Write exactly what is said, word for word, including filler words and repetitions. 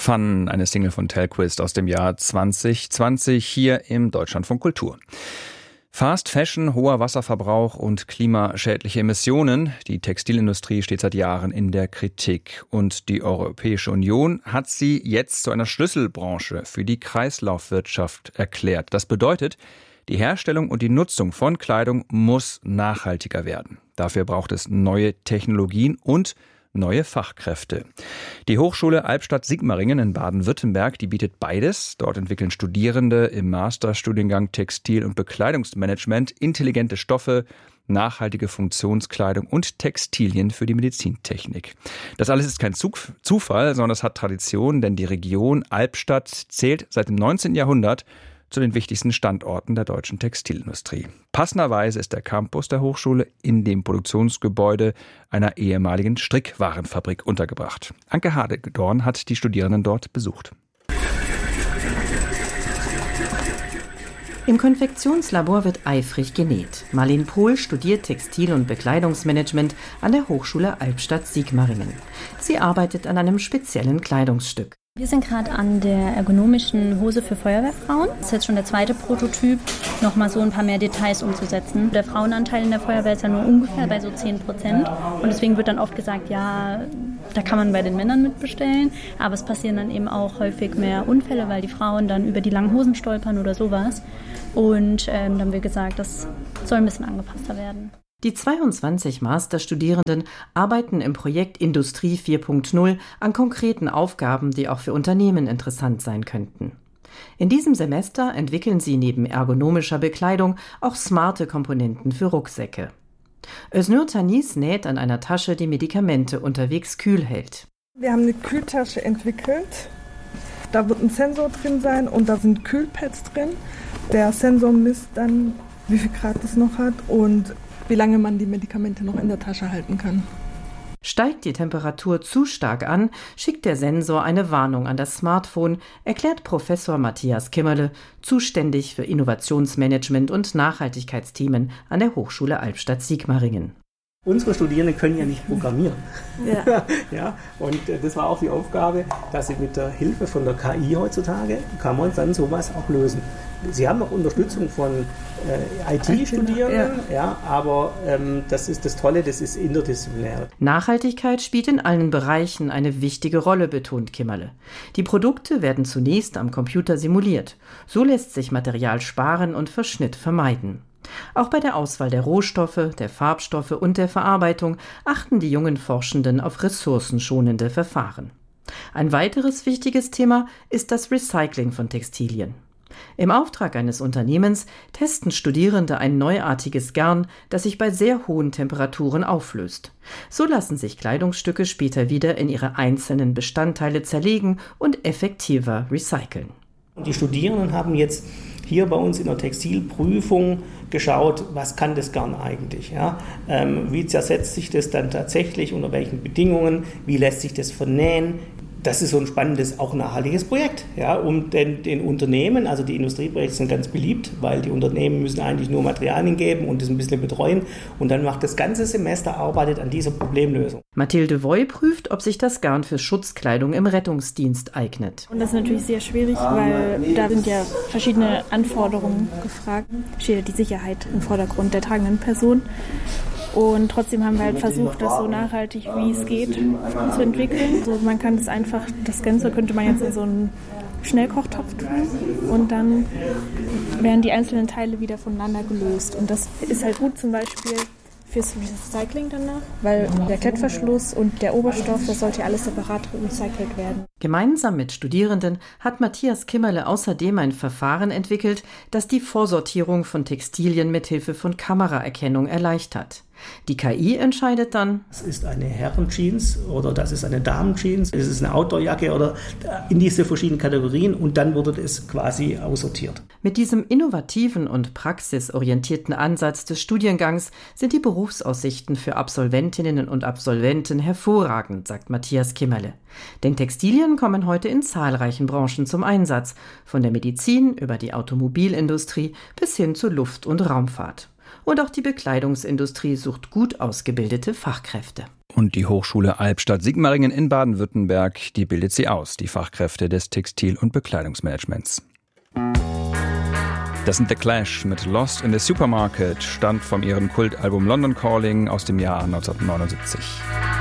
Fun, eine Single von Telquist aus dem Jahr zwanzig zwanzig hier im Deutschlandfunk Kultur. Fast Fashion, hoher Wasserverbrauch und klimaschädliche Emissionen. Die Textilindustrie steht seit Jahren in der Kritik. Und die Europäische Union hat sie jetzt zu einer Schlüsselbranche für die Kreislaufwirtschaft erklärt. Das bedeutet, die Herstellung und die Nutzung von Kleidung muss nachhaltiger werden. Dafür braucht es neue Technologien und neue Fachkräfte. Die Hochschule Albstadt-Sigmaringen in Baden-Württemberg, die bietet beides. Dort entwickeln Studierende im Masterstudiengang Textil- und Bekleidungsmanagement intelligente Stoffe, nachhaltige Funktionskleidung und Textilien für die Medizintechnik. Das alles ist kein Zufall, sondern es hat Tradition, denn die Region Albstadt zählt seit dem neunzehnten Jahrhundert zu den wichtigsten Standorten der deutschen Textilindustrie. Passenderweise ist der Campus der Hochschule in dem Produktionsgebäude einer ehemaligen Strickwarenfabrik untergebracht. Anke Hagedorn hat die Studierenden dort besucht. Im Konfektionslabor wird eifrig genäht. Marlene Pohl studiert Textil- und Bekleidungsmanagement an der Hochschule Albstadt-Sigmaringen. Sie arbeitet an einem speziellen Kleidungsstück. Wir sind gerade an der ergonomischen Hose für Feuerwehrfrauen. Das ist jetzt schon der zweite Prototyp, nochmal so ein paar mehr Details umzusetzen. Der Frauenanteil in der Feuerwehr ist ja nur ungefähr bei so zehn Prozent. Und deswegen wird dann oft gesagt, ja, da kann man bei den Männern mitbestellen. Aber es passieren dann eben auch häufig mehr Unfälle, weil die Frauen dann über die langen Hosen stolpern oder sowas. Und ähm, dann haben wir gesagt, das soll ein bisschen angepasster werden. Die zweiundzwanzig Masterstudierenden arbeiten im Projekt Industrie vier Punkt null an konkreten Aufgaben, die auch für Unternehmen interessant sein könnten. In diesem Semester entwickeln sie neben ergonomischer Bekleidung auch smarte Komponenten für Rucksäcke. Öznur Tanis näht an einer Tasche, die Medikamente unterwegs kühl hält. Wir haben eine Kühltasche entwickelt. Da wird ein Sensor drin sein und da sind Kühlpads drin. Der Sensor misst dann, wie viel Grad es noch hat und wie lange man die Medikamente noch in der Tasche halten kann. Steigt die Temperatur zu stark an, schickt der Sensor eine Warnung an das Smartphone, erklärt Professor Matthias Kimmerle, zuständig für Innovationsmanagement und Nachhaltigkeitsthemen an der Hochschule Albstadt-Sigmaringen. Unsere Studierenden können ja nicht programmieren. Ja. Ja, und das war auch die Aufgabe, dass sie mit der Hilfe von der K I heutzutage, kann man dann sowas auch lösen. Sie haben noch Unterstützung von äh, I T-Studierenden, ja. ja, aber ähm, das ist das Tolle, das ist interdisziplinär. Nachhaltigkeit spielt in allen Bereichen eine wichtige Rolle, betont Kimmerle. Die Produkte werden zunächst am Computer simuliert. So lässt sich Material sparen und Verschnitt vermeiden. Auch bei der Auswahl der Rohstoffe, der Farbstoffe und der Verarbeitung achten die jungen Forschenden auf ressourcenschonende Verfahren. Ein weiteres wichtiges Thema ist das Recycling von Textilien. Im Auftrag eines Unternehmens testen Studierende ein neuartiges Garn, das sich bei sehr hohen Temperaturen auflöst. So lassen sich Kleidungsstücke später wieder in ihre einzelnen Bestandteile zerlegen und effektiver recyceln. Die Studierenden haben jetzt hier bei uns in der Textilprüfung geschaut, was kann das Garn eigentlich? Ja? Ähm, wie zersetzt sich das dann tatsächlich, unter welchen Bedingungen, wie lässt sich das vernähen? Das ist so ein spannendes, auch nachhaltiges Projekt, ja, um den, den Unternehmen, also die Industrieprojekte sind ganz beliebt, weil die Unternehmen müssen eigentlich nur Materialien geben und das ein bisschen betreuen und dann macht das ganze Semester arbeitet an dieser Problemlösung. Mathilde Voy prüft, ob sich das Garn für Schutzkleidung im Rettungsdienst eignet. Und das ist natürlich sehr schwierig, weil da sind ja verschiedene Anforderungen gefragt. Steht ja die Sicherheit im Vordergrund der tragenden Person. Und trotzdem haben wir halt versucht, das so nachhaltig wie es geht zu entwickeln. Also man kann es einfach, das Ganze könnte man jetzt in so einen Schnellkochtopf tun und dann werden die einzelnen Teile wieder voneinander gelöst. Und das ist halt gut zum Beispiel fürs Recycling danach, weil der Klettverschluss und der Oberstoff, das sollte ja alles separat recycelt werden. Gemeinsam mit Studierenden hat Matthias Kimmerle außerdem ein Verfahren entwickelt, das die Vorsortierung von Textilien mithilfe von Kameraerkennung erleichtert. Die K I entscheidet dann, das ist eine Herrenjeans oder das ist eine Damenjeans, das ist eine Outdoorjacke oder in diese verschiedenen Kategorien und dann wurde es quasi aussortiert. Mit diesem innovativen und praxisorientierten Ansatz des Studiengangs sind die Berufsaussichten für Absolventinnen und Absolventen hervorragend, sagt Matthias Kimmerle. Denn Textilien kommen heute in zahlreichen Branchen zum Einsatz, von der Medizin über die Automobilindustrie bis hin zur Luft- und Raumfahrt. Und auch die Bekleidungsindustrie sucht gut ausgebildete Fachkräfte. Und die Hochschule Albstadt-Sigmaringen in Baden-Württemberg, die bildet sie aus, die Fachkräfte des Textil- und Bekleidungsmanagements. Das sind The Clash mit Lost in the Supermarket, stammt von ihrem Kultalbum London Calling aus dem Jahr neunzehnhundertneunundsiebzig.